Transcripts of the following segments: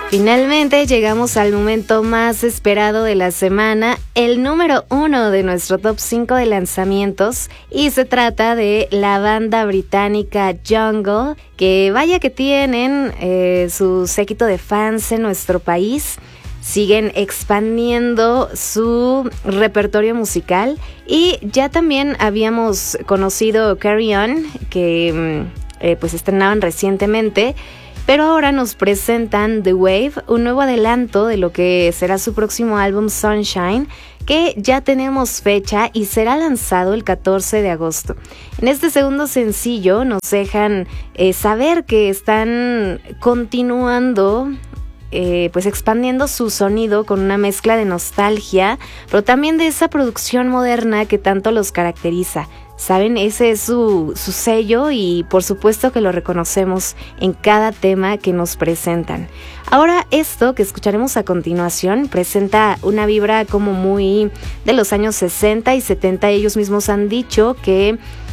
Finalmente llegamos al momento más esperado de la semana, el número 1 de nuestro top 5 de lanzamientos, y se trata de la banda británica Jungle, que vaya que tienen su séquito de fans en nuestro país. Siguen expandiendo su repertorio musical y ya también habíamos conocido Carry On, que pues estrenaban recientemente. Pero ahora nos presentan The Wave, un nuevo adelanto de lo que será su próximo álbum Sunshine, que ya tenemos fecha y será lanzado el 14 de agosto. En este segundo sencillo nos dejan saber que están continuando pues expandiendo su sonido con una mezcla de nostalgia, pero también de esa producción moderna que tanto los caracteriza. Saben, ese es su sello y por supuesto que lo reconocemos en cada tema que nos presentan. Ahora esto que escucharemos a continuación presenta una vibra como muy de los años 60 y 70. Ellos mismos han dicho que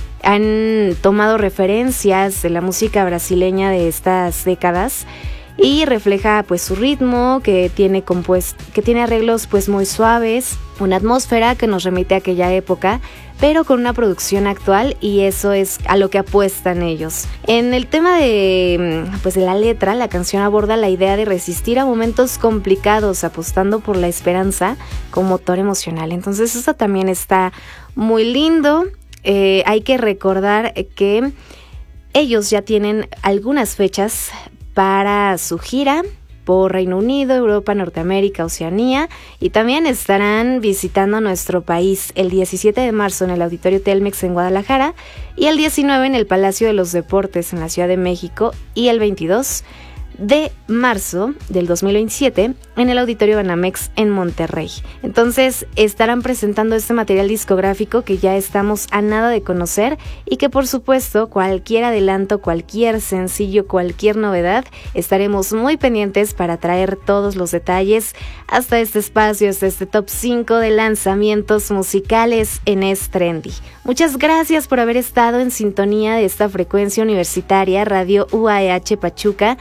han tomado referencias de la música brasileña de estas décadas y refleja pues su ritmo que tiene arreglos pues muy suaves, una atmósfera que nos remite a aquella época, pero con una producción actual, y eso es a lo que apuestan ellos. En el tema de la letra, la canción aborda la idea de resistir a momentos complicados, apostando por la esperanza como motor emocional. Entonces eso también está muy lindo. Hay que recordar que ellos ya tienen algunas fechas para su gira por Reino Unido, Europa, Norteamérica, Oceanía, y también estarán visitando nuestro país el 17 de marzo en el Auditorio Telmex en Guadalajara y el 19 en el Palacio de los Deportes en la Ciudad de México y el 22 de marzo del 2027 en el Auditorio Banamex en Monterrey. Entonces estarán presentando este material discográfico que ya estamos a nada de conocer y que por supuesto cualquier adelanto, cualquier sencillo, cualquier novedad, estaremos muy pendientes para traer todos los detalles hasta este espacio, hasta este top 5 de lanzamientos musicales en Es Trendy. Muchas gracias por haber estado en sintonía de esta frecuencia universitaria Radio UAH Pachuca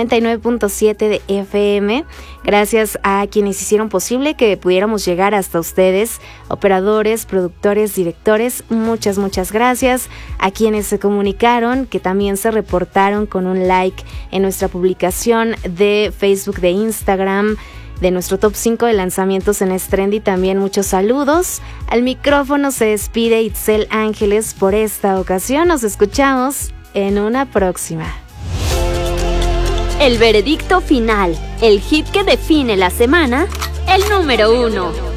99.7 de FM. Gracias a quienes hicieron posible que pudiéramos llegar hasta ustedes, operadores, productores, directores, muchas gracias. A quienes se comunicaron, que también se reportaron con un like en nuestra publicación de Facebook, de Instagram, de nuestro top 5 de lanzamientos en Es Trendy, también muchos saludos. Al micrófono se despide Itzel Ángeles por esta ocasión. Nos escuchamos en una próxima. El veredicto final, el hit que define la semana, el número 1.